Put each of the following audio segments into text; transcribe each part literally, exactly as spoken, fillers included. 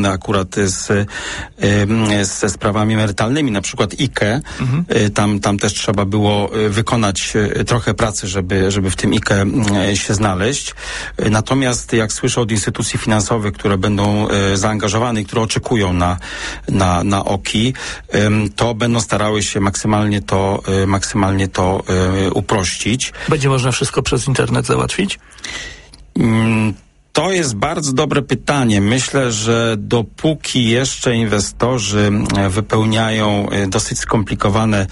akurat z, ze sprawami emerytalnymi, na przykład I K E. Mhm. Tam, tam też trzeba było wykonać trochę pracy, żeby, żeby w tym I K E się znaleźć. Natomiast jak słyszę od instytucji finansowych, które będą zaangażowane i które oczekują na, na, na O K I, to będą starały się maksymalnie to, maksymalnie to uprościć. Będzie można wszystko przez internet załatwić? Mm. To jest bardzo dobre pytanie. Myślę, że dopóki jeszcze inwestorzy wypełniają dosyć skomplikowane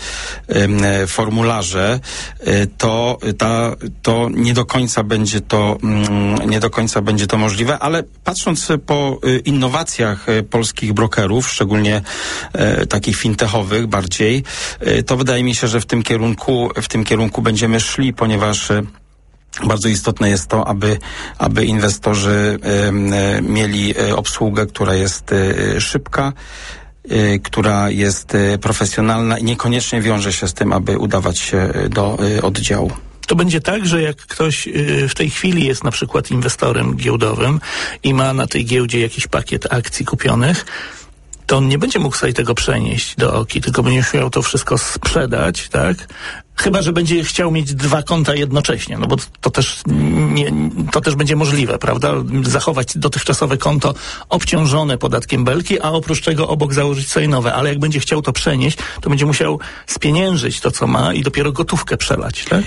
formularze, to, ta, to nie do końca będzie to, nie do końca będzie to możliwe, ale patrząc po innowacjach polskich brokerów, szczególnie takich fintechowych bardziej, to wydaje mi się, że w tym kierunku, w tym kierunku będziemy szli, ponieważ bardzo istotne jest to, aby, aby inwestorzy y, mieli obsługę, która jest y, szybka, y, która jest y, profesjonalna i niekoniecznie wiąże się z tym, aby udawać się do y, oddziału. To będzie tak, że jak ktoś y, w tej chwili jest na przykład inwestorem giełdowym i ma na tej giełdzie jakiś pakiet akcji kupionych, to on nie będzie mógł sobie tego przenieść do O K I, tylko będzie musiał to wszystko sprzedać, tak? Chyba że będzie chciał mieć dwa konta jednocześnie, no bo to też nie, to też będzie możliwe, prawda? Zachować dotychczasowe konto obciążone podatkiem Belki, a oprócz tego obok założyć sobie nowe, ale jak będzie chciał to przenieść, to będzie musiał spieniężyć to, co ma i dopiero gotówkę przelać, tak?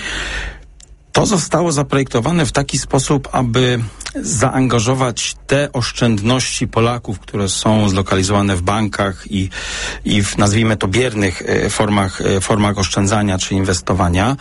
To zostało zaprojektowane w taki sposób, aby zaangażować te oszczędności Polaków, które są zlokalizowane w bankach i, i w, nazwijmy to, biernych formach, formach oszczędzania czy inwestowania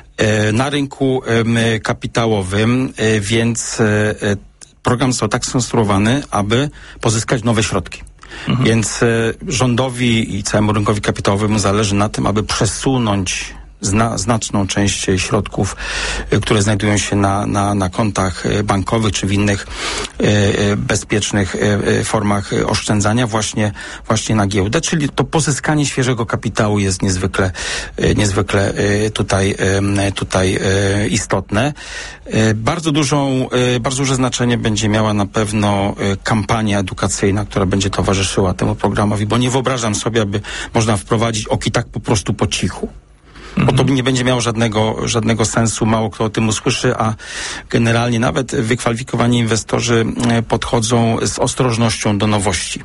na rynku kapitałowym, więc program został tak skonstruowany, aby pozyskać nowe środki. Mhm. Więc rządowi i całemu rynkowi kapitałowemu zależy na tym, aby przesunąć Zna, znaczną część środków, które znajdują się na, na, na kontach bankowych czy w innych e, bezpiecznych e, formach oszczędzania właśnie, właśnie na giełdę, czyli to pozyskanie świeżego kapitału jest niezwykle, e, niezwykle e, tutaj, e, tutaj e, istotne. E, bardzo dużą, e, bardzo duże znaczenie będzie miała na pewno e, kampania edukacyjna, która będzie towarzyszyła temu programowi, bo nie wyobrażam sobie, aby można wprowadzić O K I tak po prostu po cichu. Bo to nie będzie miało żadnego, żadnego sensu, mało kto o tym usłyszy, a generalnie nawet wykwalifikowani inwestorzy podchodzą z ostrożnością do nowości.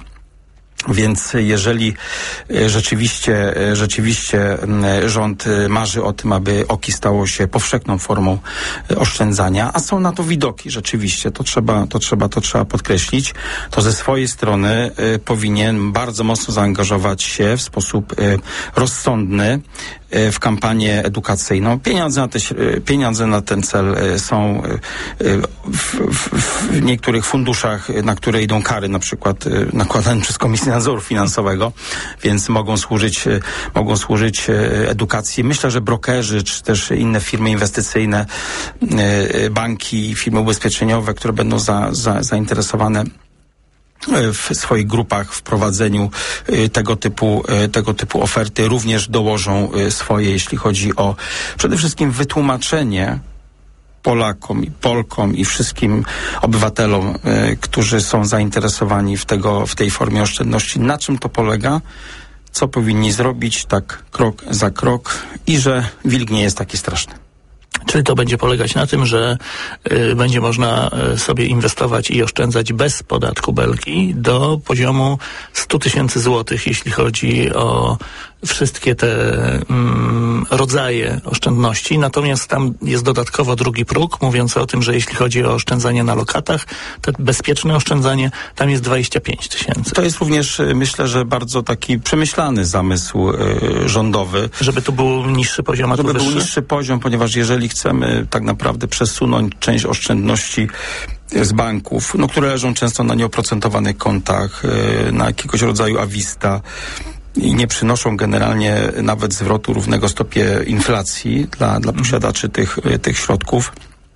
Więc jeżeli rzeczywiście, rzeczywiście rząd marzy o tym, aby O K I stało się powszechną formą oszczędzania, a są na to widoki rzeczywiście, to trzeba, to trzeba, to trzeba podkreślić, to ze swojej strony powinien bardzo mocno zaangażować się w sposób rozsądny w kampanię edukacyjną. Pieniądze na, te, pieniądze na ten cel są w, w, w niektórych funduszach, na które idą kary, na przykład nakładane przez Komisję Nadzoru Finansowego, więc mogą służyć, mogą służyć edukacji. Myślę, że brokerzy, czy też inne firmy inwestycyjne, banki, firmy ubezpieczeniowe, które będą za, za, zainteresowane w swoich grupach w prowadzeniu tego typu, tego typu oferty, również dołożą swoje, jeśli chodzi o przede wszystkim wytłumaczenie Polakom i Polkom i wszystkim obywatelom, którzy są zainteresowani w, tego, w tej formie oszczędności, na czym to polega, co powinni zrobić, tak krok za krok i że wilk nie jest taki straszny. Czyli to będzie polegać na tym, że y, będzie można y, sobie inwestować i oszczędzać bez podatku Belki do poziomu sto tysięcy złotych, jeśli chodzi o wszystkie te mm, rodzaje oszczędności. Natomiast tam jest dodatkowo drugi próg, mówiący o tym, że jeśli chodzi o oszczędzanie na lokatach, to bezpieczne oszczędzanie, tam jest dwadzieścia pięć tysięcy. To jest również, myślę, że bardzo taki przemyślany zamysł y, rządowy. Żeby tu był niższy poziom, a tu Żeby wyższy? był niższy poziom, ponieważ jeżeli chcemy tak naprawdę przesunąć część oszczędności z banków, no, które leżą często na nieoprocentowanych kontach, y, na jakiegoś rodzaju awista, i nie przynoszą generalnie nawet zwrotu równego stopie inflacji dla, dla posiadaczy tych, tych środków,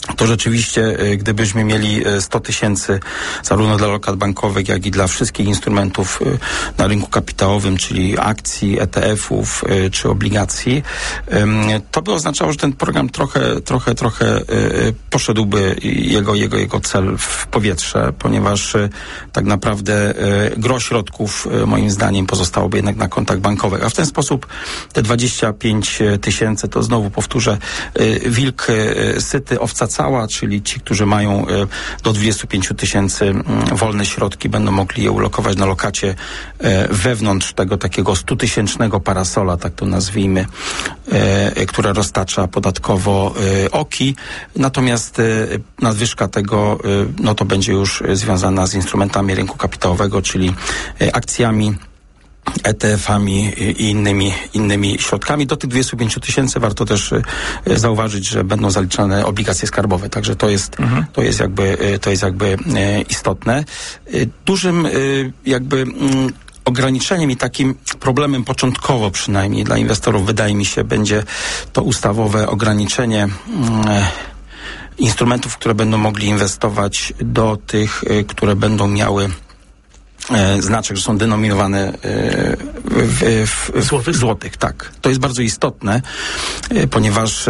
to rzeczywiście, gdybyśmy mieli sto tysięcy zarówno dla lokat bankowych, jak i dla wszystkich instrumentów na rynku kapitałowym, czyli akcji, E T F-ów czy obligacji, to by oznaczało, że ten program trochę, trochę, trochę poszedłby jego, jego, jego cel w powietrze, ponieważ tak naprawdę gros środków, moim zdaniem, pozostałoby jednak na kontach bankowych. A w ten sposób te dwadzieścia pięć tysięcy, to znowu powtórzę, wilk syty, owca cała, czyli ci, którzy mają do dwudziestu pięciu tysięcy wolne środki, będą mogli je ulokować na lokacie wewnątrz tego takiego stutysięcznego parasola, tak to nazwijmy, które roztacza podatkowo O K I. Natomiast nadwyżka tego, no to będzie już związana z instrumentami rynku kapitałowego, czyli akcjami, E T F-ami i innymi, innymi środkami. Do tych dwudziestu pięciu tysięcy warto też e, zauważyć, że będą zaliczane obligacje skarbowe. Także to jest, mhm. to jest jakby, e, to jest jakby e, istotne. E, dużym e, jakby m, ograniczeniem i takim problemem początkowo przynajmniej dla inwestorów, wydaje mi się, będzie to ustawowe ograniczenie m, instrumentów, które będą mogli inwestować do tych, e, które będą miały znaczek, że są denominowane w, w, w złotych? złotych. Tak. To jest bardzo istotne, ponieważ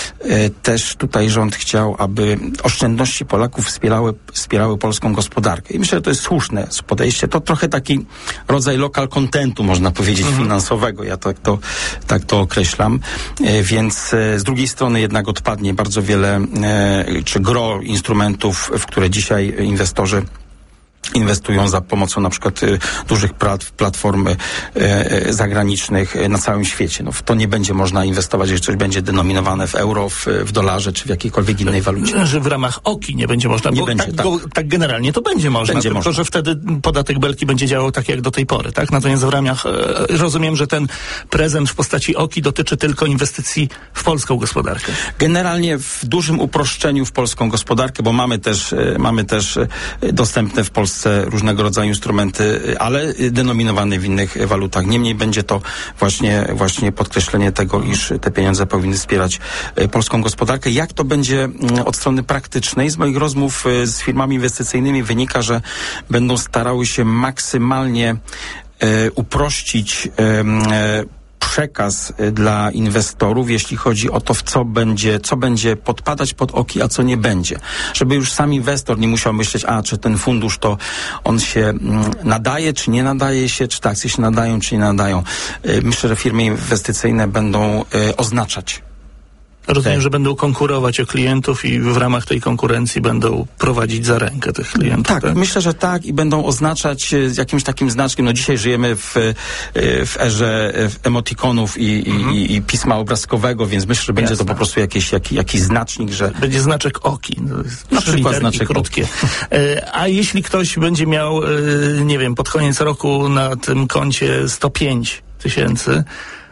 też tutaj rząd chciał, aby oszczędności Polaków wspierały, wspierały polską gospodarkę. I myślę, że to jest słuszne podejście. To trochę taki rodzaj local contentu, można powiedzieć, mhm. finansowego. Ja tak to, tak to określam. Więc z drugiej strony jednak odpadnie bardzo wiele, czy gro instrumentów, w które dzisiaj inwestorzy inwestują za pomocą na przykład y, dużych plat, platform y, y, zagranicznych y, na całym świecie. No, w to nie będzie można inwestować, jeżeli coś będzie denominowane w euro, w, w dolarze, czy w jakiejkolwiek innej walucie. Że w ramach O K I nie będzie można, nie bo będzie, tak, tak. Go, tak generalnie to będzie można, będzie tylko można. że wtedy podatek Belki będzie działał tak jak do tej pory, tak? Natomiast w ramach, e, rozumiem, że ten prezent w postaci O K I dotyczy tylko inwestycji w polską gospodarkę. Generalnie w dużym uproszczeniu w polską gospodarkę, bo mamy też, e, mamy też e, dostępne w Polsce różnego rodzaju instrumenty, ale denominowane w innych walutach. Niemniej będzie to właśnie, właśnie podkreślenie tego, iż te pieniądze powinny wspierać polską gospodarkę. Jak to będzie od strony praktycznej? Z moich rozmów z firmami inwestycyjnymi wynika, że będą starały się maksymalnie e, uprościć e, przekaz dla inwestorów, jeśli chodzi o to, w co będzie, co będzie podpadać pod O K I, a co nie będzie. Żeby już sam inwestor nie musiał myśleć, a czy ten fundusz to on się mm, nadaje, czy nie nadaje się, czy te akcje się nadają, czy nie nadają. Myślę, że firmy inwestycyjne będą y, oznaczać. Rozumiem, tak. że będą konkurować o klientów i w ramach tej konkurencji będą prowadzić za rękę tych klientów. Tak, tak? myślę, że tak i będą oznaczać z jakimś takim znaczkiem. No dzisiaj żyjemy w, w erze emotikonów i, mhm. i, i pisma obrazkowego, więc myślę, że będzie Jasne. to po prostu jakiś, jakiś, jakiś znacznik, że... Będzie znaczek O K I. Na przykład znaczek krótkie. A jeśli ktoś będzie miał, nie wiem, pod koniec roku na tym koncie sto pięć tysięcy,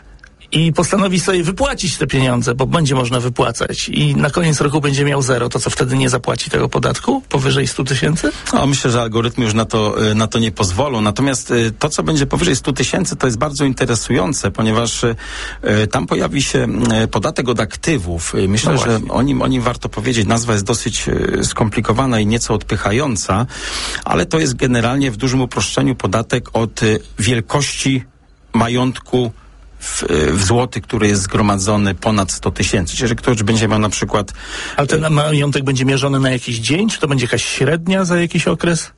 i postanowi sobie wypłacić te pieniądze, bo będzie można wypłacać i na koniec roku będzie miał zero, to co wtedy nie zapłaci tego podatku powyżej stu tysięcy? No, myślę, że algorytmy już na to, na to nie pozwolą. Natomiast to, co będzie powyżej stu tysięcy, to jest bardzo interesujące, ponieważ y, tam pojawi się podatek od aktywów. Myślę, no że o nim, o nim warto powiedzieć. Nazwa jest dosyć y, skomplikowana i nieco odpychająca, ale to jest generalnie w dużym uproszczeniu podatek od y, wielkości majątku W, w złoty, który jest zgromadzony ponad sto tysięcy. Jeżeli ktoś będzie miał na przykład... Ale ten majątek będzie mierzony na jakiś dzień? Czy to będzie jakaś średnia za jakiś okres?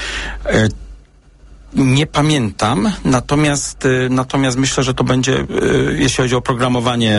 E, nie pamiętam, natomiast, e, natomiast myślę, że to będzie, e, jeśli chodzi o programowanie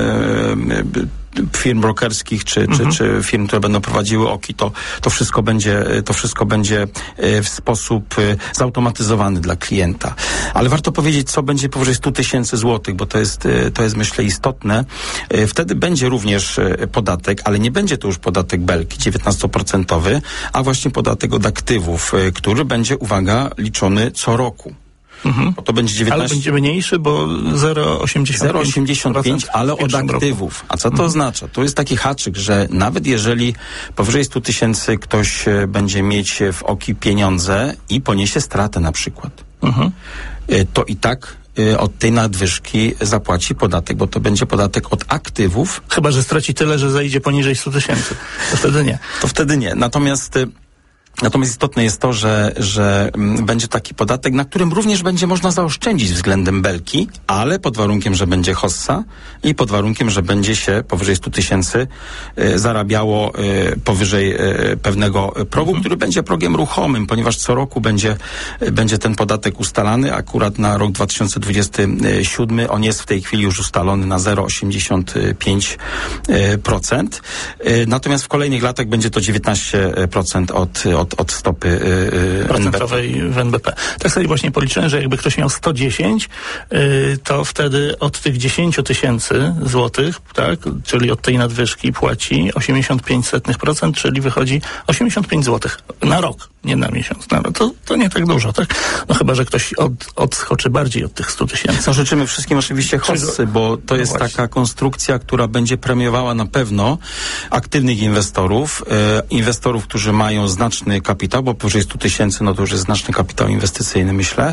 e, firm brokerskich, czy, mhm. czy, czy firm, które będą prowadziły O K I, to, to wszystko będzie, to wszystko będzie w sposób zautomatyzowany dla klienta. Ale warto powiedzieć, co będzie powyżej stu tysięcy złotych, bo to jest, to jest, myślę, istotne. Wtedy będzie również podatek, ale nie będzie to już podatek Belki, dziewiętnastoprocentowy, a właśnie podatek od aktywów, który będzie, uwaga, liczony co roku. Mhm. Bo to będzie dziewiętnaście... Ale będzie mniejszy, bo zero przecinek osiemdziesiąt pięć procent. zero przecinek osiemdziesiąt pięć procent, ale od aktywów. A co to mhm. oznacza? To jest taki haczyk, że nawet jeżeli powyżej stu tysięcy ktoś będzie mieć w O K I pieniądze i poniesie stratę na przykład, mhm. to i tak od tej nadwyżki zapłaci podatek, bo to będzie podatek od aktywów. Chyba że straci tyle, że zajdzie poniżej stu tysięcy. To wtedy nie. To wtedy nie. Natomiast Natomiast istotne jest to, że, że m, będzie taki podatek, na którym również będzie można zaoszczędzić względem belki, ale pod warunkiem, że będzie hossa i pod warunkiem, że będzie się powyżej stu tysięcy y, zarabiało y, powyżej y, pewnego progu, mhm. który będzie progiem ruchomym, ponieważ co roku będzie, y, będzie ten podatek ustalany. Akurat na rok dwa tysiące dwudziesty siódmy on jest w tej chwili już ustalony na zero przecinek osiemdziesiąt pięć procent. Y, natomiast w kolejnych latach będzie to dziewiętnaście procent od, od Od, od stopy yy, procentowej w N B P. Tak sobie właśnie policzyłem, że jakby ktoś miał sto dziesięć, yy, to wtedy od tych dziesięć tysięcy złotych, tak, czyli od tej nadwyżki płaci osiemdziesiąt pięć procent, czyli wychodzi osiemdziesiąt pięć złotych na rok, nie na miesiąc. No, to, to nie tak dużo, tak? No chyba, że ktoś od, odskoczy bardziej od tych stu tysięcy. No życzymy wszystkim oczywiście hossy, bo to jest no taka konstrukcja, która będzie premiowała na pewno aktywnych inwestorów, e, inwestorów, którzy mają znaczny kapitał, bo powyżej stu tysięcy, no to już jest znaczny kapitał inwestycyjny, myślę,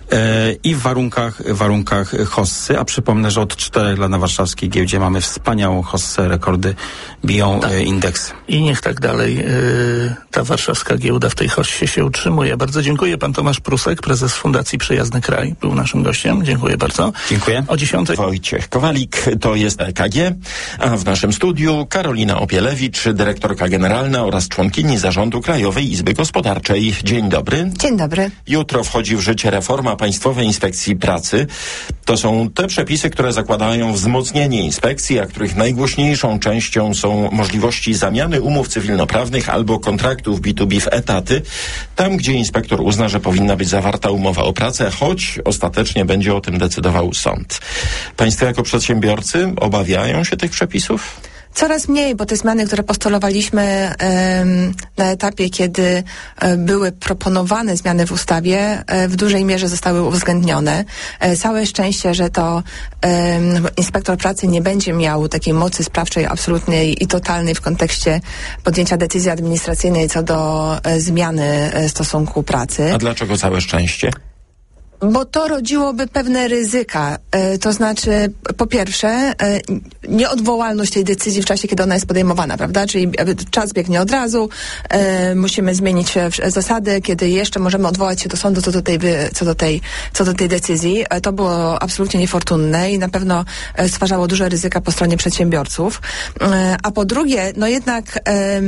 e, i w warunkach, warunkach hossy, a przypomnę, że od czterech lat na warszawskiej giełdzie mamy wspaniałą hossę, rekordy biją tak. e, indeksy. I niech tak dalej e, ta warszawska giełda w tej hossie się utrzymuje. Bardzo dziękuję. Pan Tomasz Prusek, prezes Fundacji Przyjazny Kraj, był naszym gościem. Dziękuję bardzo. Dziękuję. O dziesiątej. Wojciech Kowalik, to jest E K G, a w naszym studiu Karolina Opielewicz, dyrektorka generalna oraz członkini Zarządu Krajowej Izby Gospodarczej. Dzień dobry. Dzień dobry. Jutro wchodzi w życie reforma Państwowej Inspekcji Pracy. To są te przepisy, które zakładają wzmocnienie inspekcji, a których najgłośniejszą częścią są możliwości zamiany umów cywilnoprawnych albo kontraktów B dwa B w etaty, tam gdzie inspektor uzna, że powinna być zawarta umowa o pracę, choć ostatecznie będzie o tym decydował sąd. Państwo jako przedsiębiorcy obawiają się tych przepisów? Coraz mniej, bo te zmiany, które postulowaliśmy um, na etapie, kiedy um, były proponowane zmiany w ustawie, um, w dużej mierze zostały uwzględnione. Um, całe szczęście, że to um, inspektor pracy nie będzie miał takiej mocy sprawczej absolutnej i totalnej w kontekście podjęcia decyzji administracyjnej co do um, zmiany um, stosunku pracy. A dlaczego całe szczęście? Bo to rodziłoby pewne ryzyka. E, to znaczy, po pierwsze, e, nieodwołalność tej decyzji w czasie, kiedy ona jest podejmowana, prawda? Czyli czas biegnie od razu, e, musimy zmienić zasady, kiedy jeszcze możemy odwołać się do sądu co do tej, co do tej, co do tej decyzji. E, to było absolutnie niefortunne i na pewno stwarzało duże ryzyka po stronie przedsiębiorców. E, a po drugie, no jednak... E,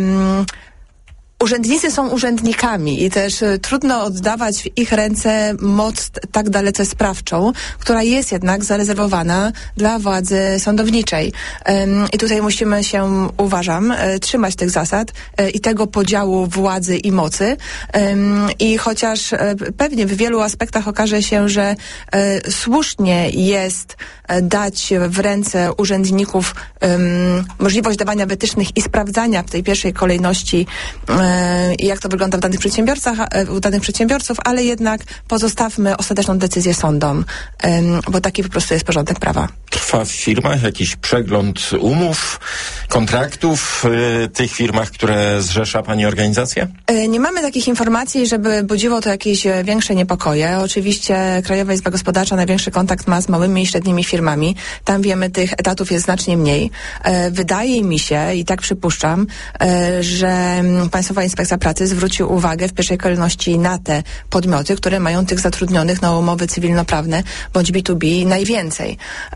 Urzędnicy są urzędnikami i też y, trudno oddawać w ich ręce moc t- tak dalece sprawczą, która jest jednak zarezerwowana dla władzy sądowniczej. Ym, I tutaj musimy się, uważam, y, trzymać tych zasad y, i tego podziału władzy i mocy. Ym, I chociaż y, pewnie w wielu aspektach okaże się, że y, słusznie jest y, dać w ręce urzędników ym, możliwość dawania wytycznych i sprawdzania w tej pierwszej kolejności y, i jak to wygląda w danych przedsiębiorcach, u danych przedsiębiorców, ale jednak pozostawmy ostateczną decyzję sądom, bo taki po prostu jest porządek prawa. Trwa w firmach jakiś przegląd umów, kontraktów w tych firmach, które zrzesza Pani organizacja? Nie mamy takich informacji, żeby budziło to jakieś większe niepokoje. Oczywiście Krajowa Izba Gospodarcza największy kontakt ma z małymi i średnimi firmami. Tam wiemy, tych etatów jest znacznie mniej. Wydaje mi się, i tak przypuszczam, że Państwowa Inspekcja Pracy zwróci uwagę w pierwszej kolejności na te podmioty, które mają tych zatrudnionych na umowy cywilnoprawne bądź B dwa B najwięcej.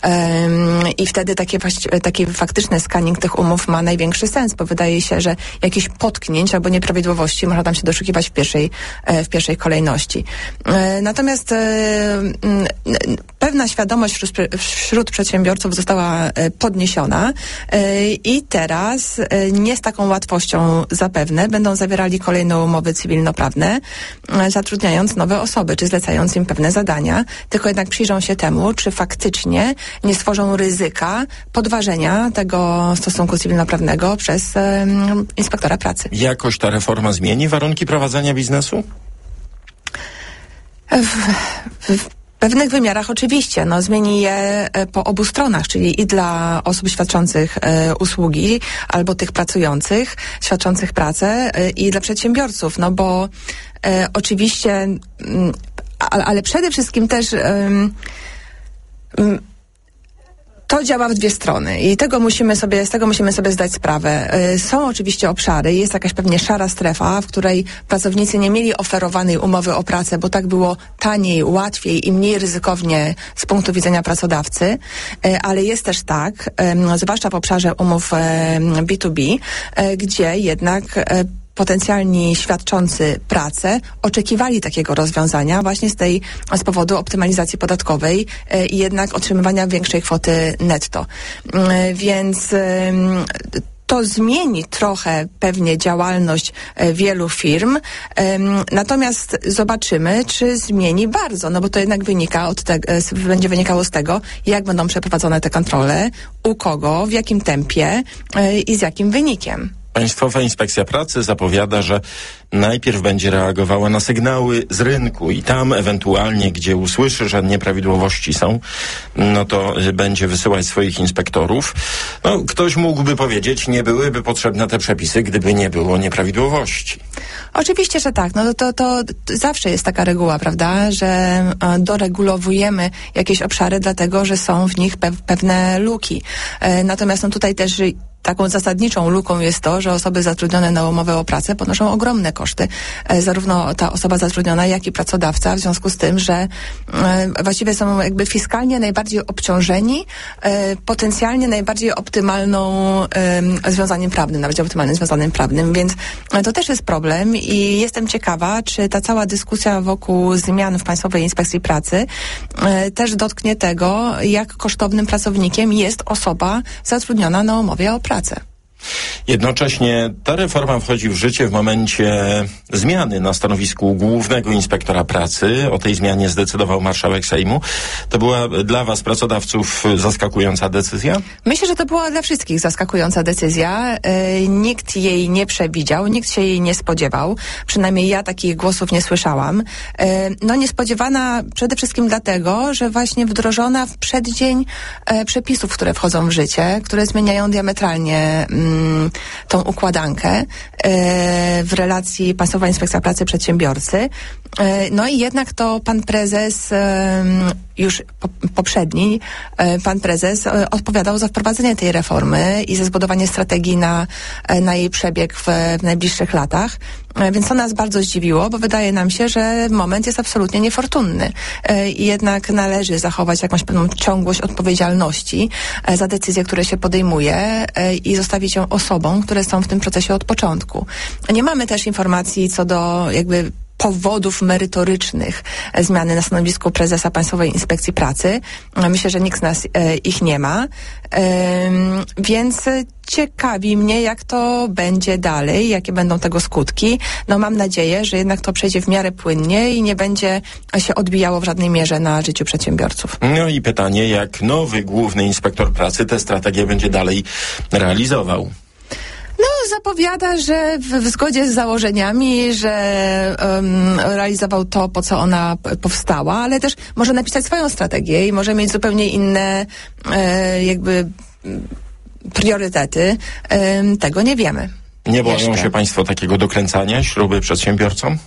Um, I wtedy takie, taki faktyczny scanning tych umów ma największy sens, bo wydaje się, że jakichś potknięć albo nieprawidłowości można tam się doszukiwać w pierwszej, w pierwszej kolejności. Natomiast pewna świadomość wśród, wśród przedsiębiorców została podniesiona i teraz nie z taką łatwością zapewne będą zawierali kolejne umowy cywilnoprawne, zatrudniając nowe osoby, czy zlecając im pewne zadania, tylko jednak przyjrzą się temu, czy faktycznie nie stworzą ryzyka podważenia tego stosunku cywilnoprawnego przez um, inspektora pracy. Jakoś ta reforma zmieni warunki prowadzenia biznesu? W, w W pewnych wymiarach oczywiście, no zmieni je po obu stronach, czyli i dla osób świadczących e, usługi, albo tych pracujących, świadczących pracę e, i dla przedsiębiorców, no bo e, oczywiście, m, ale, ale przede wszystkim też e, To działa w dwie strony i tego musimy sobie, z tego musimy sobie zdać sprawę. Są oczywiście obszary, jest jakaś pewnie szara strefa, w której pracownicy nie mieli oferowanej umowy o pracę, bo tak było taniej, łatwiej i mniej ryzykownie z punktu widzenia pracodawcy, ale jest też tak, zwłaszcza w obszarze umów B dwa B, gdzie jednak potencjalni świadczący pracę oczekiwali takiego rozwiązania właśnie z tej, z powodu optymalizacji podatkowej e, i jednak otrzymywania większej kwoty netto. E, więc e, to zmieni trochę pewnie działalność e, wielu firm, e, natomiast zobaczymy, czy zmieni bardzo, no bo to jednak wynika od tego, e, będzie wynikało z tego, jak będą przeprowadzone te kontrole, u kogo, w jakim tempie e, i z jakim wynikiem. Państwowa Inspekcja Pracy zapowiada, że najpierw będzie reagowała na sygnały z rynku i tam ewentualnie, gdzie usłyszy, że nieprawidłowości są, no to będzie wysyłać swoich inspektorów. No, ktoś mógłby powiedzieć, nie byłyby potrzebne te przepisy, gdyby nie było nieprawidłowości. Oczywiście, że tak. No to, to, to zawsze jest taka reguła, prawda, że e, doregulowujemy jakieś obszary, dlatego że są w nich pe- pewne luki. E, natomiast no tutaj też taką zasadniczą luką jest to, że osoby zatrudnione na umowę o pracę ponoszą ogromne koszty. E, zarówno ta osoba zatrudniona, jak i pracodawca, w związku z tym, że e, właściwie są jakby fiskalnie najbardziej obciążeni, e, potencjalnie najbardziej optymalną e, związaniem prawnym, nawet optymalnym związaniem prawnym, więc e, to też jest problem i jestem ciekawa, czy ta cała dyskusja wokół zmian w Państwowej Inspekcji Pracy e, też dotknie tego, jak kosztownym pracownikiem jest osoba zatrudniona na umowie o pracę. Jednocześnie ta reforma wchodzi w życie w momencie zmiany na stanowisku głównego inspektora pracy. O tej zmianie zdecydował marszałek Sejmu. To była dla was, pracodawców, zaskakująca decyzja? Myślę, że to była dla wszystkich zaskakująca decyzja. Yy, nikt jej nie przewidział, nikt się jej nie spodziewał. Przynajmniej ja takich głosów nie słyszałam. Yy, no niespodziewana przede wszystkim dlatego, że właśnie wdrożona w przeddzień yy, przepisów, które wchodzą w życie, które zmieniają diametralnie yy, tą układankę e, w relacji Państwowa Inspekcja Pracy przedsiębiorcy. E, no i jednak to pan prezes e, już po, poprzedni, e, pan prezes e, odpowiadał za wprowadzenie tej reformy i za zbudowanie strategii na, e, na jej przebieg w, w najbliższych latach. E, więc to nas bardzo zdziwiło, bo wydaje nam się, że moment jest absolutnie niefortunny. E, I jednak należy zachować jakąś pewną ciągłość odpowiedzialności e, za decyzje, które się podejmuje e, i zostawić ją osobom, które są w tym procesie od początku. Nie mamy też informacji co do jakby powodów merytorycznych zmiany na stanowisku prezesa Państwowej Inspekcji Pracy. Myślę, że nikt z nas e, ich nie ma. E, więc ciekawi mnie, jak to będzie dalej, jakie będą tego skutki. No mam nadzieję, że jednak to przejdzie w miarę płynnie i nie będzie się odbijało w żadnej mierze na życiu przedsiębiorców. No i pytanie, jak nowy główny inspektor pracy tę strategię będzie dalej realizował? No, zapowiada, że w, w zgodzie z założeniami, że um, realizował to, po co ona p- powstała, ale też może napisać swoją strategię i może mieć zupełnie inne e, jakby priorytety. E, tego nie wiemy. Nie boją jeszcze. się państwo takiego dokręcania śruby przedsiębiorcom?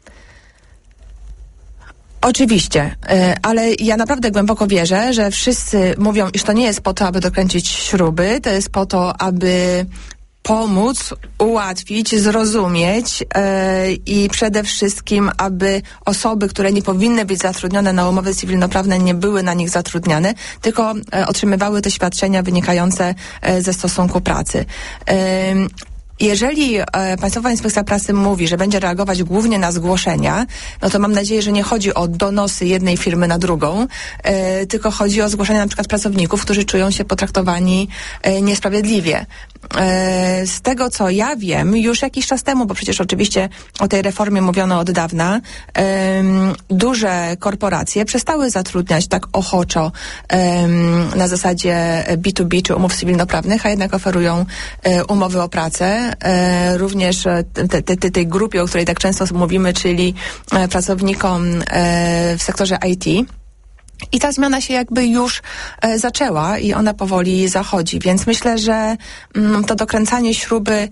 Oczywiście, ale ja naprawdę głęboko wierzę, że wszyscy mówią, iż to nie jest po to, aby dokręcić śruby, to jest po to, aby pomóc, ułatwić, zrozumieć yy, i przede wszystkim, aby osoby, które nie powinny być zatrudnione na umowy cywilnoprawne, nie były na nich zatrudniane, tylko yy, otrzymywały te świadczenia wynikające yy, ze stosunku pracy. Yy, Jeżeli e, Państwowa Inspekcja Pracy mówi, że będzie reagować głównie na zgłoszenia, no to mam nadzieję, że nie chodzi o donosy jednej firmy na drugą, e, tylko chodzi o zgłoszenia na przykład pracowników, którzy czują się potraktowani e, niesprawiedliwie. E, z tego, co ja wiem, już jakiś czas temu, bo przecież oczywiście o tej reformie mówiono od dawna, e, duże korporacje przestały zatrudniać tak ochoczo e, na zasadzie B dwa B czy umów cywilnoprawnych, a jednak oferują e, umowy o pracę. E, również te, te, te, tej grupie, o której tak często mówimy, czyli e, pracownikom e, w sektorze I T. I ta zmiana się jakby już e, zaczęła i ona powoli zachodzi, więc myślę, że mm, to dokręcanie śruby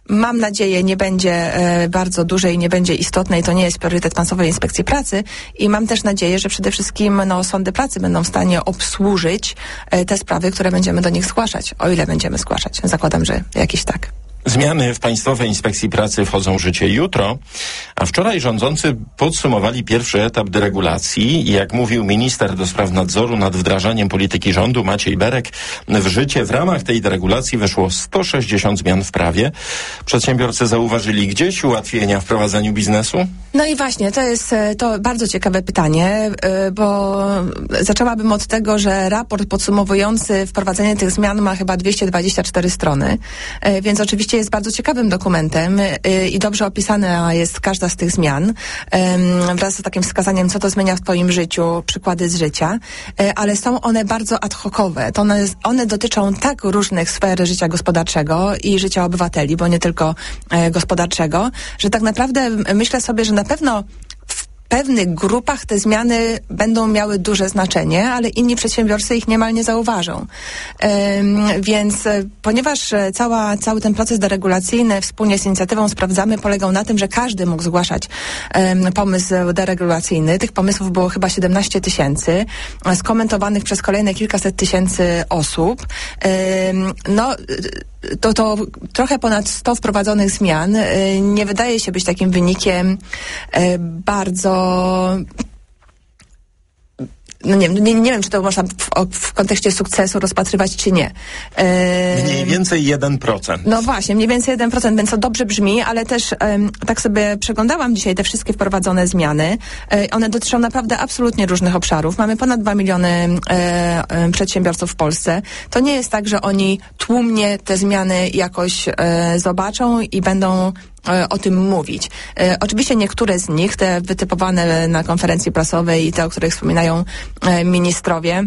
mam nadzieję, nie będzie e, bardzo duże i nie będzie istotne i to nie jest priorytet Państwowej Inspekcji Pracy i mam też nadzieję, że przede wszystkim no, sądy pracy będą w stanie obsłużyć e, te sprawy, które będziemy do nich zgłaszać, o ile będziemy zgłaszać. Zakładam, że jakieś tak. Zmiany w Państwowej Inspekcji Pracy wchodzą w życie jutro, a wczoraj rządzący podsumowali pierwszy etap deregulacji i jak mówił minister do spraw nadzoru nad wdrażaniem polityki rządu Maciej Berek, w życie w ramach tej deregulacji weszło sto sześćdziesiąt zmian w prawie. Przedsiębiorcy zauważyli gdzieś ułatwienia w prowadzeniu biznesu? No i właśnie, to jest to bardzo ciekawe pytanie, bo zaczęłabym od tego, że raport podsumowujący wprowadzenie tych zmian ma chyba dwieście dwadzieścia cztery strony, więc oczywiście jest bardzo ciekawym dokumentem i dobrze opisana jest każda z tych zmian wraz z takim wskazaniem, co to zmienia w Twoim życiu, przykłady z życia, ale są one bardzo ad hocowe. To one, one dotyczą tak różnych sfer życia gospodarczego i życia obywateli, bo nie tylko gospodarczego, że tak naprawdę myślę sobie, że na pewno w pewnych grupach te zmiany będą miały duże znaczenie, ale inni przedsiębiorcy ich niemal nie zauważą. Ym, więc ponieważ cała, cały ten proces deregulacyjny wspólnie z inicjatywą Sprawdzamy polegał na tym, że każdy mógł zgłaszać ym, pomysł deregulacyjny. Tych pomysłów było chyba siedemnaście tysięcy, skomentowanych przez kolejne kilkaset tysięcy osób. Ym, no To, to trochę ponad sto wprowadzonych zmian y, nie wydaje się być takim wynikiem y, bardzo... No nie, nie, nie wiem, czy to można w, w kontekście sukcesu rozpatrywać, czy nie. Yy, mniej więcej jeden procent. No właśnie, mniej więcej jeden procent, więc to dobrze brzmi, ale też ym, tak sobie przeglądałam dzisiaj te wszystkie wprowadzone zmiany. Yy, one dotyczą naprawdę absolutnie różnych obszarów. Mamy ponad dwa miliony yy, yy, przedsiębiorców w Polsce. To nie jest tak, że oni tłumnie te zmiany jakoś yy, zobaczą i będą o tym mówić. E, oczywiście niektóre z nich, te wytypowane na konferencji prasowej i te, o których wspominają e, ministrowie,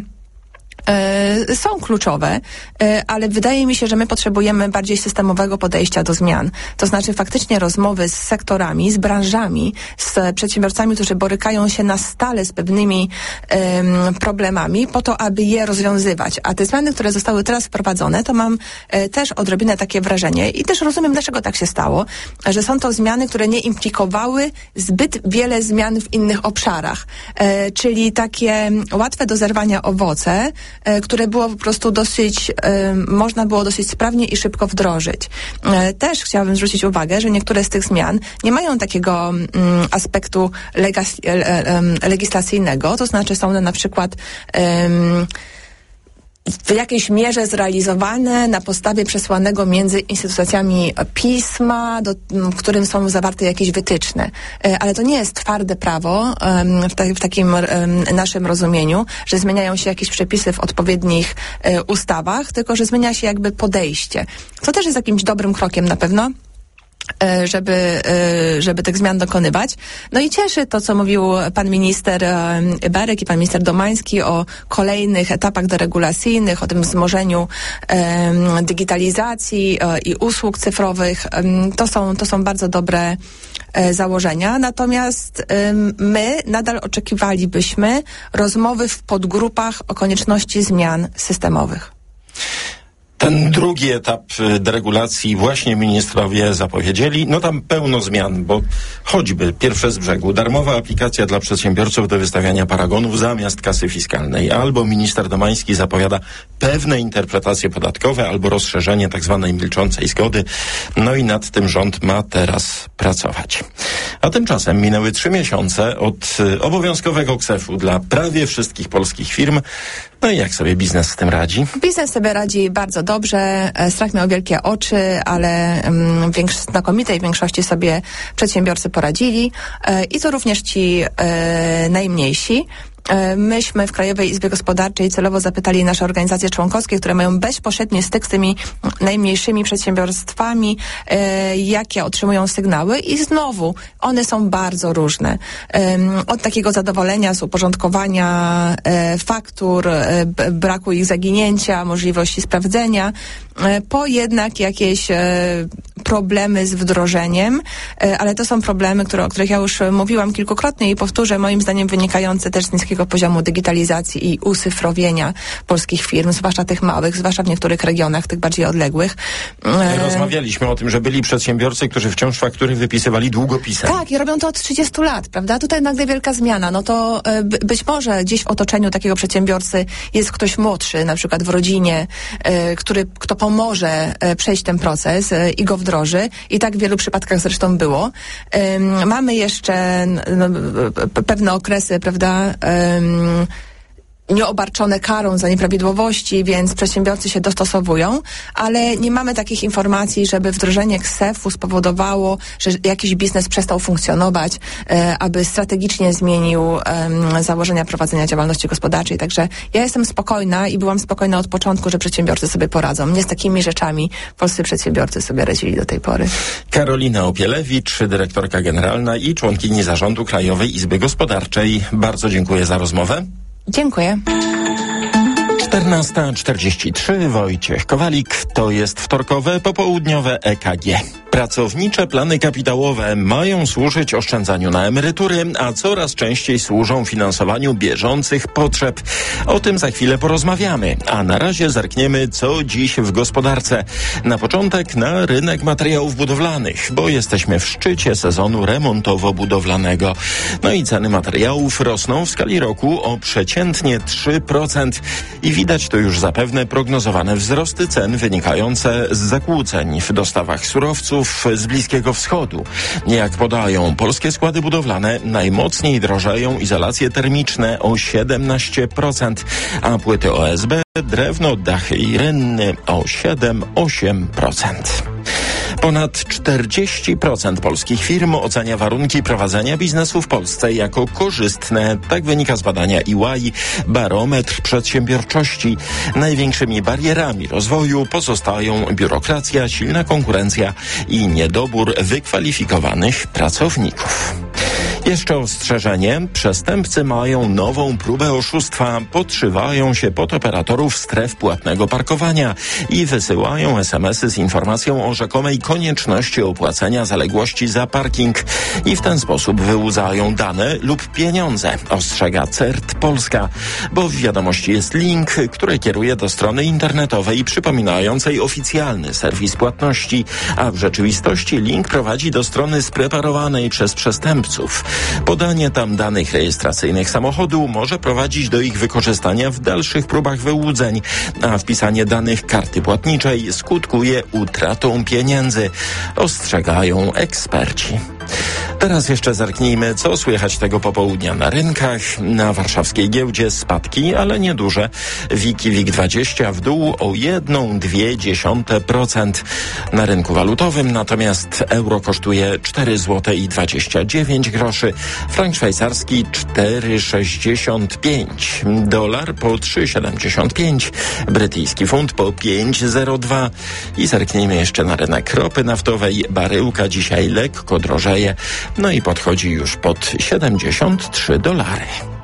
e, są kluczowe, e, ale wydaje mi się, że my potrzebujemy bardziej systemowego podejścia do zmian. To znaczy faktycznie rozmowy z sektorami, z branżami, z przedsiębiorcami, którzy borykają się na stale z pewnymi e, problemami po to, aby je rozwiązywać. A te zmiany, które zostały teraz wprowadzone, to mam e, też odrobinę takie wrażenie i też rozumiem, dlaczego tak się stało, że są to zmiany, które nie implikowały zbyt wiele zmian w innych obszarach. E, czyli takie łatwe do zerwania owoce, e, które było po prostu dosyć, e, można było dosyć sprawnie i szybko wdrożyć. E, też chciałabym zwrócić uwagę, że niektóre z tych zmian nie mają takiego mm, aspektu legas, e, e, legislacyjnego, to znaczy są one na przykład e, w jakiejś mierze zrealizowane na podstawie przesłanego między instytucjami pisma, do, w którym są zawarte jakieś wytyczne. Ale to nie jest twarde prawo w, ta, w takim naszym rozumieniu, że zmieniają się jakieś przepisy w odpowiednich ustawach, tylko że zmienia się jakby podejście. Co też jest jakimś dobrym krokiem na pewno, żeby, żeby tych zmian dokonywać. No i cieszy to, co mówił pan minister Berek i pan minister Domański o kolejnych etapach deregulacyjnych, o tym wzmożeniu um, digitalizacji um, i usług cyfrowych. Um, to są, to są bardzo dobre um, założenia. Natomiast um, my nadal oczekiwalibyśmy rozmowy w podgrupach o konieczności zmian systemowych. Ten drugi etap deregulacji właśnie ministrowie zapowiedzieli. No tam pełno zmian, bo choćby pierwsze z brzegu, darmowa aplikacja dla przedsiębiorców do wystawiania paragonów zamiast kasy fiskalnej. Albo minister Domański zapowiada pewne interpretacje podatkowe, albo rozszerzenie tak zwanej milczącej zgody. No i nad tym rząd ma teraz pracować. A tymczasem minęły trzy miesiące od obowiązkowego ksefu dla prawie wszystkich polskich firm. No i jak sobie biznes z tym radzi? Biznes sobie radzi bardzo dobrze. Strach miał wielkie oczy, ale um, większ, znakomitej większości sobie przedsiębiorcy poradzili. E, I to również ci e, najmniejsi. Myśmy w Krajowej Izbie Gospodarczej celowo zapytali nasze organizacje członkowskie, które mają bezpośredni styk z tymi najmniejszymi przedsiębiorstwami, e, jakie otrzymują sygnały i znowu one są bardzo różne. E, od takiego zadowolenia z uporządkowania e, faktur, e, braku ich zaginięcia, możliwości sprawdzenia, e, po jednak jakieś e, problemy z wdrożeniem, ale to są problemy, które, o których ja już mówiłam kilkukrotnie i powtórzę, moim zdaniem wynikające też z niskiego poziomu digitalizacji i ucyfrowienia polskich firm, zwłaszcza tych małych, zwłaszcza w niektórych regionach, tych bardziej odległych. Rozmawialiśmy o tym, że byli przedsiębiorcy, którzy wciąż faktury wypisywali długopisem. Tak, i robią to od trzydziestu lat, prawda? Tutaj nagle wielka zmiana. No to y, być może gdzieś w otoczeniu takiego przedsiębiorcy jest ktoś młodszy, na przykład w rodzinie, y, który, kto pomoże y, przejść ten proces y, i go wdroży. I tak w wielu przypadkach zresztą było. Y, mamy jeszcze no, y, pewne okresy, prawda, y, nieobarczone karą za nieprawidłowości, więc przedsiębiorcy się dostosowują, ale nie mamy takich informacji, żeby wdrożenie ksefu spowodowało, że jakiś biznes przestał funkcjonować, e, aby strategicznie zmienił e, założenia prowadzenia działalności gospodarczej. Także ja jestem spokojna i byłam spokojna od początku, że przedsiębiorcy sobie poradzą. Nie z takimi rzeczami polscy przedsiębiorcy sobie radzili do tej pory. Karolina Opielewicz, dyrektorka generalna i członkini zarządu Krajowej Izby Gospodarczej. Bardzo dziękuję za rozmowę. Dziękuję. czternasta czterdzieści trzy, Wojciech Kowalik, to jest wtorkowe popołudniowe E K G. Pracownicze plany kapitałowe mają służyć oszczędzaniu na emerytury, a coraz częściej służą finansowaniu bieżących potrzeb. O tym za chwilę porozmawiamy, a na razie zerkniemy, co dziś w gospodarce. Na początek na rynek materiałów budowlanych, bo jesteśmy w szczycie sezonu remontowo-budowlanego. No i ceny materiałów rosną w skali roku o przeciętnie trzy procent i widać to już zapewne prognozowane wzrosty cen wynikające z zakłóceń w dostawach surowców z Bliskiego Wschodu. Jak podają polskie składy budowlane, najmocniej drożeją izolacje termiczne o siedemnaście procent, a płyty O S B, drewno, dachy i rynny o siedem do ośmiu procent. Ponad czterdzieści procent polskich firm ocenia warunki prowadzenia biznesu w Polsce jako korzystne. Tak wynika z badania E Y, Barometr Przedsiębiorczości. Największymi barierami rozwoju pozostają biurokracja, silna konkurencja i niedobór wykwalifikowanych pracowników. Jeszcze ostrzeżenie. Przestępcy mają nową próbę oszustwa. Podszywają się pod operatorów stref płatnego parkowania i wysyłają es em esy z informacją o rzekomej konieczności opłacenia zaległości za parking i w ten sposób wyłudzają dane lub pieniądze, ostrzega CERT Polska, bo w wiadomości jest link, który kieruje do strony internetowej przypominającej oficjalny serwis płatności, a w rzeczywistości link prowadzi do strony spreparowanej przez przestępców. Podanie tam danych rejestracyjnych samochodu może prowadzić do ich wykorzystania w dalszych próbach wyłudzeń, a wpisanie danych karty płatniczej skutkuje utratą pieniędzy, ostrzegają eksperci. Teraz jeszcze zerknijmy, co słychać tego popołudnia na rynkach. Na warszawskiej giełdzie spadki, ale nieduże. Wiki WIG dwadzieścia w dół o jeden przecinek dwa procent. Na rynku walutowym natomiast euro kosztuje cztery złote i dwadzieścia dziewięć groszy, frank szwajcarski cztery sześćdziesiąt pięć, dolar po trzy siedemdziesiąt pięć, brytyjski funt po pięć zero dwa i zerknijmy jeszcze na rynek ropy naftowej. Baryłka dzisiaj lekko drożeje, no i podchodzi już pod siedemdziesiąt trzy dolary.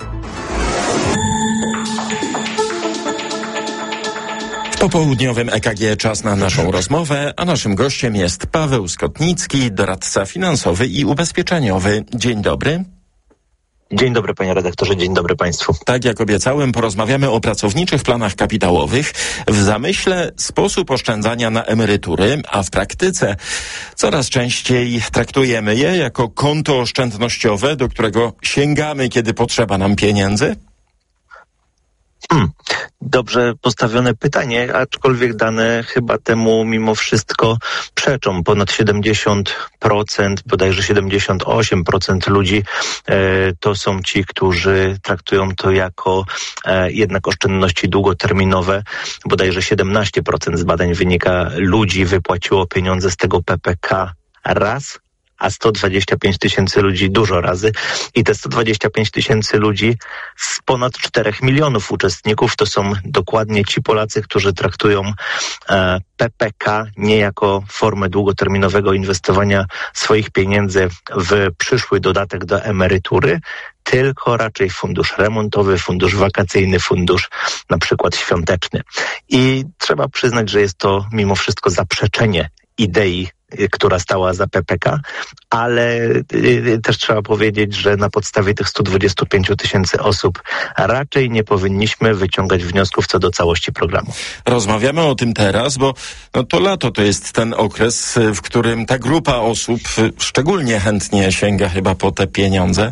W popołudniowym E K G czas na naszą rozmowę, a naszym gościem jest Paweł Skotnicki, doradca finansowy i ubezpieczeniowy. Dzień dobry. Dzień dobry, panie redaktorze, dzień dobry państwu. Tak jak obiecałem, porozmawiamy o pracowniczych planach kapitałowych. W zamyśle sposób oszczędzania na emerytury, a w praktyce coraz częściej traktujemy je jako konto oszczędnościowe, do którego sięgamy, kiedy potrzeba nam pieniędzy. Hmm. Dobrze postawione pytanie, aczkolwiek dane chyba temu mimo wszystko przeczą. Ponad siedemdziesiąt procent, bodajże siedemdziesiąt osiem procent ludzi e, to są ci, którzy traktują to jako e, jednak oszczędności długoterminowe. Bodajże siedemnaście procent z badań wynika, ludzi wypłaciło pieniądze z tego P P K raz, a sto dwadzieścia pięć tysięcy ludzi dużo razy. I te sto dwadzieścia pięć tysięcy ludzi z ponad czterech milionów uczestników to są dokładnie ci Polacy, którzy traktują e, P P K nie jako formę długoterminowego inwestowania swoich pieniędzy w przyszły dodatek do emerytury, tylko raczej fundusz remontowy, fundusz wakacyjny, fundusz na przykład świąteczny. I trzeba przyznać, że jest to mimo wszystko zaprzeczenie idei która stała za P P K, ale też trzeba powiedzieć, że na podstawie tych stu dwudziestu pięciu tysięcy osób raczej nie powinniśmy wyciągać wniosków co do całości programu. Rozmawiamy o tym teraz, bo no to lato to jest ten okres, w którym ta grupa osób szczególnie chętnie sięga chyba po te pieniądze.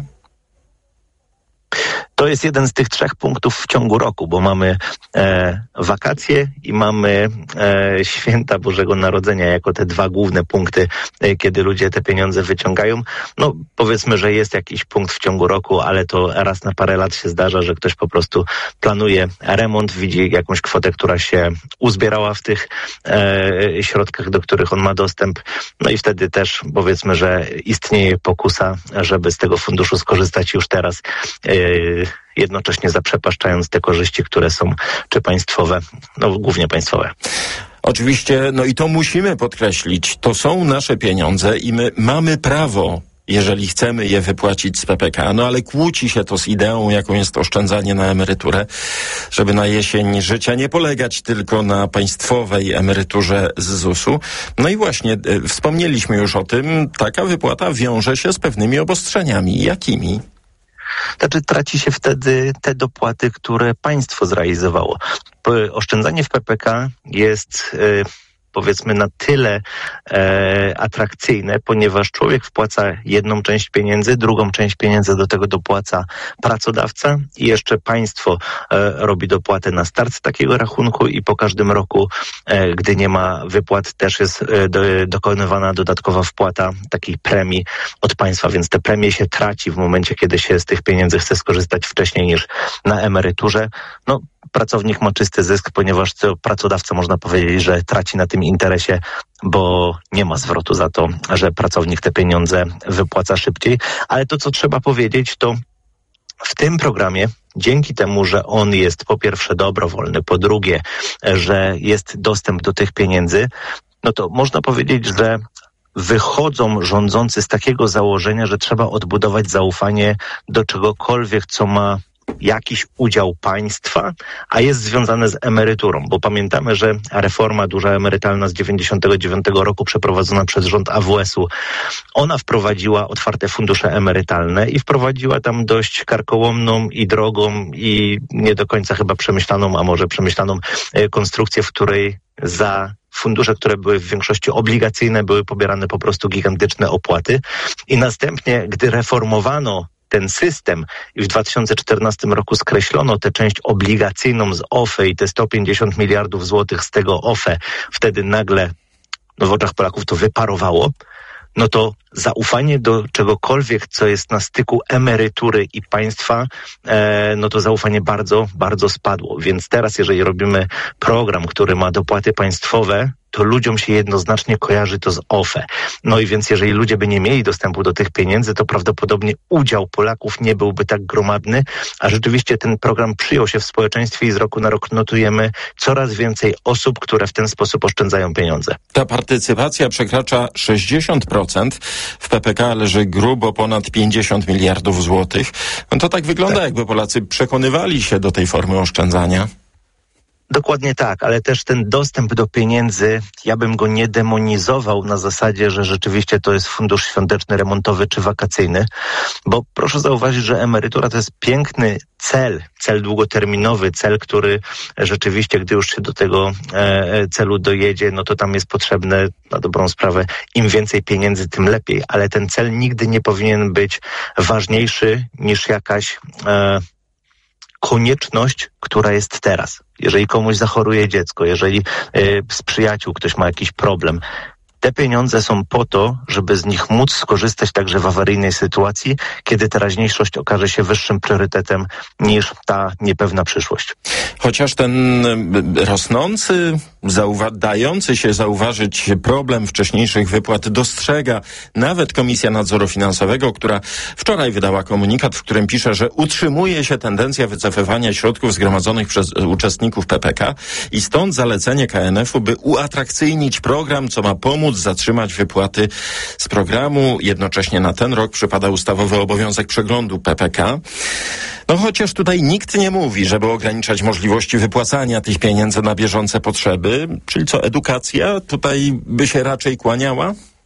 To jest jeden z tych trzech punktów w ciągu roku, bo mamy e, wakacje i mamy e, święta Bożego Narodzenia jako te dwa główne punkty, e, kiedy ludzie te pieniądze wyciągają. No powiedzmy, że jest jakiś punkt w ciągu roku, ale to raz na parę lat się zdarza, że ktoś po prostu planuje remont, widzi jakąś kwotę, która się uzbierała w tych e, środkach, do których on ma dostęp. No i wtedy też powiedzmy, że istnieje pokusa, żeby z tego funduszu skorzystać już teraz, e, jednocześnie zaprzepaszczając te korzyści, które są czy państwowe, no głównie państwowe. Oczywiście, no i to musimy podkreślić, to są nasze pieniądze i my mamy prawo, jeżeli chcemy je wypłacić z P P K, no ale kłóci się to z ideą, jaką jest oszczędzanie na emeryturę, żeby na jesień życia nie polegać tylko na państwowej emeryturze z zusu. No i właśnie, y, wspomnieliśmy już o tym, taka wypłata wiąże się z pewnymi obostrzeniami. Jakimi? Znaczy traci się wtedy te dopłaty, które państwo zrealizowało. Oszczędzanie w P P K jest y, powiedzmy na tyle e, atrakcyjne, ponieważ człowiek wpłaca jedną część pieniędzy, drugą część pieniędzy do tego dopłaca pracodawca i jeszcze państwo e, robi dopłatę na start takiego rachunku i po każdym roku, e, gdy nie ma wypłat, też jest e, do, dokonywana dodatkowa wpłata takiej premii od państwa, więc te premie się traci w momencie, kiedy się z tych pieniędzy chce skorzystać wcześniej niż na emeryturze. No, pracownik ma czysty zysk, ponieważ to pracodawca, można powiedzieć, że traci na tym interesie, bo nie ma zwrotu za to, że pracownik te pieniądze wypłaca szybciej. Ale to, co trzeba powiedzieć, to w tym programie, dzięki temu, że on jest po pierwsze dobrowolny, po drugie, że jest dostęp do tych pieniędzy, no to można powiedzieć, że wychodzą rządzący z takiego założenia, że trzeba odbudować zaufanie do czegokolwiek, co ma jakiś udział państwa, a jest związane z emeryturą, bo pamiętamy, że reforma duża emerytalna z dziewięćdziesiątego dziewiątego roku przeprowadzona przez rząd A W S u, ona wprowadziła otwarte fundusze emerytalne i wprowadziła tam dość karkołomną i drogą i nie do końca chyba przemyślaną, a może przemyślaną e, konstrukcję, w której za fundusze, które były w większości obligacyjne, były pobierane po prostu gigantyczne opłaty i następnie, gdy reformowano ten system i w dwa tysiące czternastym roku skreślono tę część obligacyjną z O F E i te sto pięćdziesiąt miliardów złotych z tego O F E, wtedy nagle no, w oczach Polaków to wyparowało, no to zaufanie do czegokolwiek, co jest na styku emerytury i państwa, e, no to zaufanie bardzo, bardzo spadło. Więc teraz, jeżeli robimy program, który ma dopłaty państwowe, to ludziom się jednoznacznie kojarzy to z O F E. No i więc jeżeli ludzie by nie mieli dostępu do tych pieniędzy, to prawdopodobnie udział Polaków nie byłby tak gromadny, a rzeczywiście ten program przyjął się w społeczeństwie i z roku na rok notujemy coraz więcej osób, które w ten sposób oszczędzają pieniądze. Ta partycypacja przekracza sześćdziesiąt procent. W P P K leży grubo ponad pięćdziesiąt miliardów złotych. No to tak wygląda, tak, jakby Polacy przekonywali się do tej formy oszczędzania. Dokładnie tak, ale też ten dostęp do pieniędzy, ja bym go nie demonizował na zasadzie, że rzeczywiście to jest fundusz świąteczny, remontowy czy wakacyjny, bo proszę zauważyć, że emerytura to jest piękny cel, cel długoterminowy, cel, który rzeczywiście, gdy już się do tego e, celu dojedzie, no to tam jest potrzebne na dobrą sprawę im więcej pieniędzy, tym lepiej, ale ten cel nigdy nie powinien być ważniejszy niż jakaś e, konieczność, która jest teraz. Jeżeli komuś zachoruje dziecko, jeżeli y, z przyjaciół ktoś ma jakiś problem, te pieniądze są po to, żeby z nich móc skorzystać także w awaryjnej sytuacji, kiedy teraźniejszość okaże się wyższym priorytetem niż ta niepewna przyszłość. Chociaż ten rosnący, zauwa- dający się zauważyć problem wcześniejszych wypłat dostrzega nawet Komisja Nadzoru Finansowego, która wczoraj wydała komunikat, w którym pisze, że utrzymuje się tendencja wycofywania środków zgromadzonych przez uczestników P P K i stąd zalecenie K N F u, by uatrakcyjnić program, co ma pomóc zatrzymać wypłaty z programu. Jednocześnie na ten rok przypada ustawowy obowiązek przeglądu P P K. No chociaż tutaj nikt nie mówi, żeby ograniczać możliwości wypłacania tych pieniędzy na bieżące potrzeby, czyli co, edukacja tutaj by się raczej kłaniała?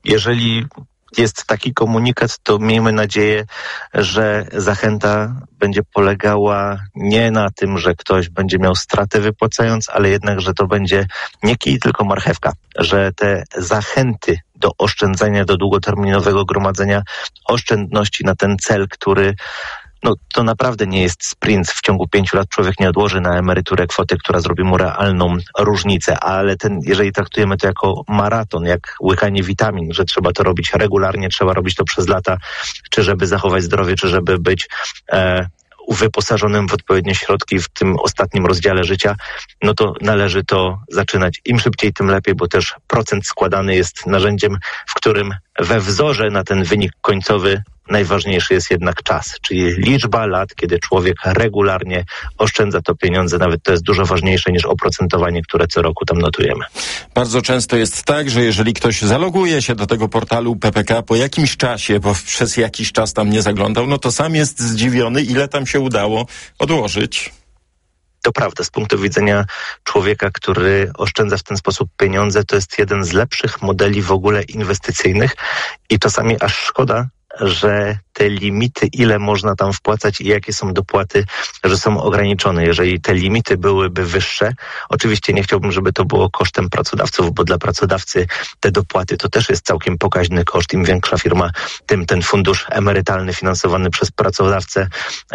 jeżeli jest taki komunikat, to miejmy nadzieję, że zachęta będzie polegała nie na tym, że ktoś będzie miał stratę wypłacając, ale jednak, że to będzie nie kij, tylko marchewka, że te zachęty do oszczędzania, do długoterminowego gromadzenia oszczędności na ten cel, który no to naprawdę nie jest sprint. W ciągu pięciu lat człowiek nie odłoży na emeryturę kwoty, która zrobi mu realną różnicę, ale ten, jeżeli traktujemy to jako maraton, jak łykanie witamin, że trzeba to robić regularnie, trzeba robić to przez lata, czy żeby zachować zdrowie, czy żeby być e, wyposażonym w odpowiednie środki w tym ostatnim rozdziale życia, no to należy to zaczynać. Im szybciej, tym lepiej, bo też procent składany jest narzędziem, w którym we wzorze na ten wynik końcowy najważniejszy jest jednak czas, czyli liczba lat, kiedy człowiek regularnie oszczędza to pieniądze, nawet to jest dużo ważniejsze niż oprocentowanie, które co roku tam notujemy. Bardzo często jest tak, że jeżeli ktoś zaloguje się do tego portalu P P K po jakimś czasie, bo przez jakiś czas tam nie zaglądał, no to sam jest zdziwiony, ile tam się udało odłożyć. To prawda, z punktu widzenia człowieka, który oszczędza w ten sposób pieniądze, to jest jeden z lepszych modeli w ogóle inwestycyjnych i czasami aż szkoda, że te limity, ile można tam wpłacać i jakie są dopłaty, że są ograniczone. Jeżeli te limity byłyby wyższe, oczywiście nie chciałbym, żeby to było kosztem pracodawców, bo dla pracodawcy te dopłaty to też jest całkiem pokaźny koszt. Im większa firma, tym ten fundusz emerytalny finansowany przez pracodawcę,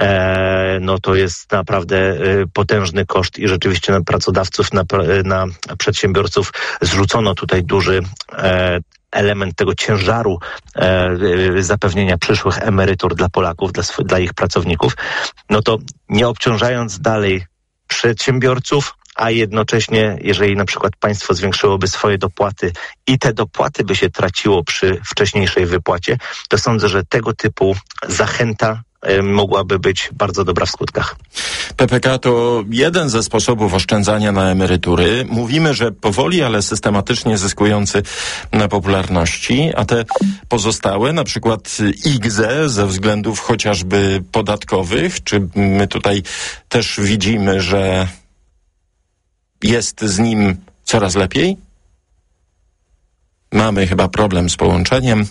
e, no to jest naprawdę e, potężny koszt i rzeczywiście na pracodawców, na, na przedsiębiorców zrzucono tutaj duży e, element tego ciężaru e, zapewnienia przyszłych emerytur dla Polaków, dla, sw- dla ich pracowników, no to nie obciążając dalej przedsiębiorców, a jednocześnie, jeżeli na przykład państwo zwiększyłoby swoje dopłaty i te dopłaty by się traciło przy wcześniejszej wypłacie, to sądzę, że tego typu zachęta mogłaby być bardzo dobra w skutkach. P P K to jeden ze sposobów oszczędzania na emerytury. Mówimy, że powoli, ale systematycznie zyskujący na popularności, a te pozostałe, na przykład I G Z E ze względów chociażby podatkowych, czy my tutaj też widzimy, że jest z nim coraz lepiej? Mamy chyba problem z połączeniem.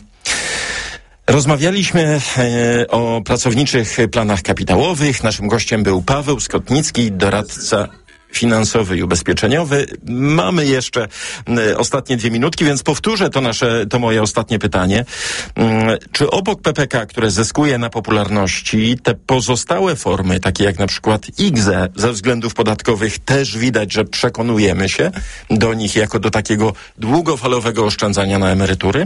Rozmawialiśmy e, o pracowniczych planach kapitałowych. Naszym gościem był Paweł Skotnicki, doradca finansowy i ubezpieczeniowy. Mamy jeszcze e, ostatnie dwie minutki, więc powtórzę to nasze, to moje ostatnie pytanie. E, czy obok P P K, które zyskuje na popularności, te pozostałe formy, takie jak na przykład I G Z E ze względów podatkowych, też widać, że przekonujemy się do nich jako do takiego długofalowego oszczędzania na emerytury?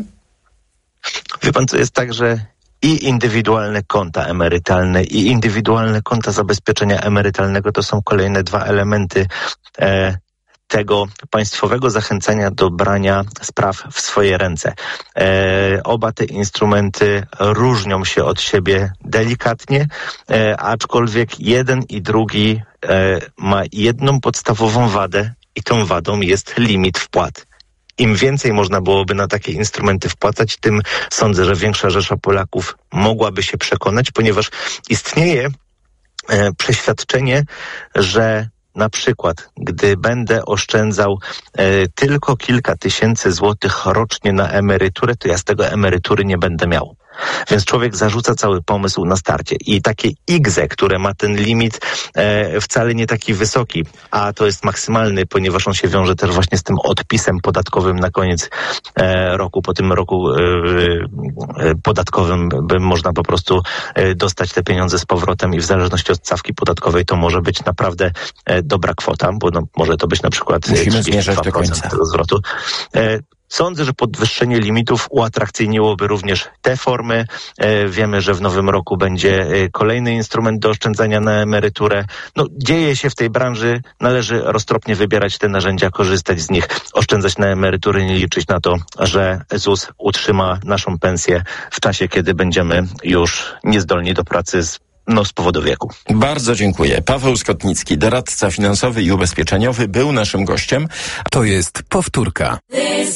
Wie pan, co jest tak, że i indywidualne konta emerytalne, i indywidualne konta zabezpieczenia emerytalnego to są kolejne dwa elementy e, tego państwowego zachęcania do brania spraw w swoje ręce. E, oba te instrumenty różnią się od siebie delikatnie, e, aczkolwiek jeden i drugi e, ma jedną podstawową wadę i tą wadą jest limit wpłat. Im więcej można byłoby na takie instrumenty wpłacać, tym sądzę, że większa rzesza Polaków mogłaby się przekonać, ponieważ istnieje e, przeświadczenie, że na przykład, gdy będę oszczędzał e, tylko kilka tysięcy złotych rocznie na emeryturę, to ja z tego emerytury nie będę miał. Więc człowiek zarzuca cały pomysł na starcie. I takie I G Z E, które ma ten limit e, wcale nie taki wysoki, a to jest maksymalny, ponieważ on się wiąże też właśnie z tym odpisem podatkowym na koniec e, roku. Po tym roku e, e, podatkowym by można po prostu e, dostać te pieniądze z powrotem i w zależności od stawki podatkowej to może być naprawdę e, dobra kwota, bo no, może to być na przykład musimy zmierzać do końca tego zwrotu. E, Sądzę, że podwyższenie limitów uatrakcyjniłoby również te formy. E, wiemy, że w nowym roku będzie e, kolejny instrument do oszczędzania na emeryturę. No, dzieje się w tej branży, należy roztropnie wybierać te narzędzia, korzystać z nich, oszczędzać na emerytury, nie liczyć na to, że Z U S utrzyma naszą pensję w czasie, kiedy będziemy już niezdolni do pracy z No, z powodu wieku. Bardzo dziękuję. Paweł Skotnicki, doradca finansowy i ubezpieczeniowy, był naszym gościem. To jest powtórka.